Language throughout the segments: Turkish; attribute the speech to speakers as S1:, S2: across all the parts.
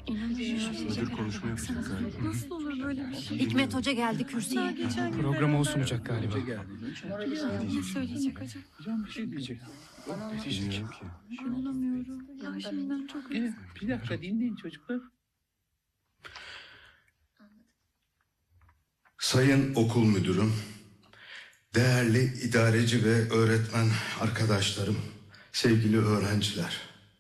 S1: Müdür konuşma yapacak galiba.
S2: Nasıl olur böyle bir şey?
S3: Hikmet Hoca geldi kürsüye.
S2: Geçen gün
S4: Programı o sunacak galiba.
S2: ne söyleyecek acaba?
S1: Hocam bir şey diyecek. Ne diyecek ki?
S2: İnanamıyorum. Ya şimdiden çok
S5: Bir dakika dinleyin çocuklar.
S6: Sayın okul müdürüm, değerli idareci ve öğretmen arkadaşlarım, sevgili öğrenciler.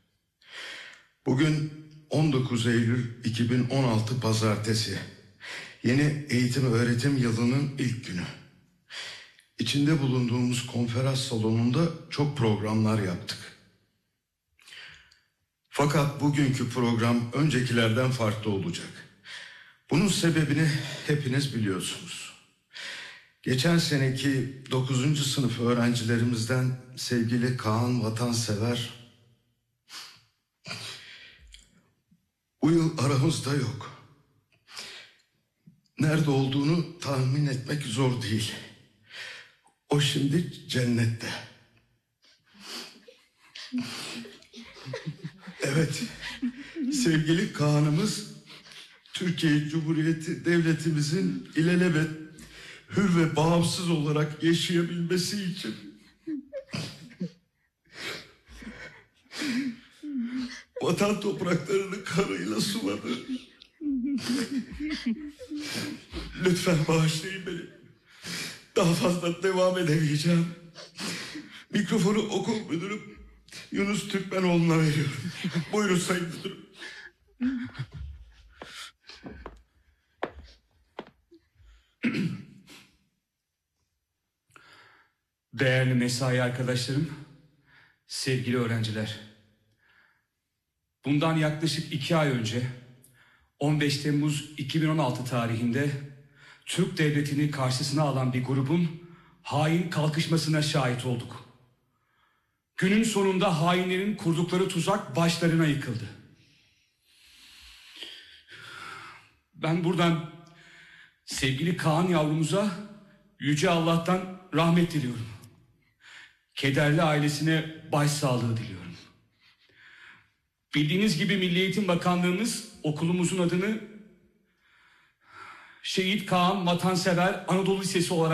S6: Bugün 19 Eylül 2016 Pazartesi, yeni eğitim öğretim yılının ilk günü. İçinde bulunduğumuz konferans salonunda çok programlar yaptık. Fakat bugünkü program öncekilerden farklı olacak. Bunun sebebini hepiniz biliyorsunuz. Geçen seneki 9. sınıf öğrencilerimizden sevgili Kaan Vatansever bu yıl aramızda yok. Nerede olduğunu tahmin etmek zor değil. O şimdi cennette. Evet, sevgili Kaan'ımız Türkiye Cumhuriyeti Devletimizin ilelebet hür ve bağımsız olarak yaşayabilmesi için vatan topraklarını kanıyla suladı. Lütfen bağışlayın beni. Daha fazla devam edemeyeceğim. Mikrofonu okul müdürüm Yunus Türkmenoğlu'na veriyorum. Buyurun sayın müdürüm.
S4: Değerli mesai arkadaşlarım, sevgili öğrenciler. Bundan yaklaşık 2 ay önce 15 Temmuz 2016 tarihinde Türk Devleti'ni karşısına alan bir grubun hain kalkışmasına şahit olduk. Günün sonunda hainlerin kurdukları tuzak başlarına yıkıldı. Ben buradan sevgili Kaan yavrumuza Yüce Allah'tan rahmet diliyorum. Kederli ailesine başsağlığı diliyorum. Bildiğiniz gibi Milli Eğitim Bakanlığımız okulumuzun adını Şehit Kaan Vatansever Anadolu Lisesi olarak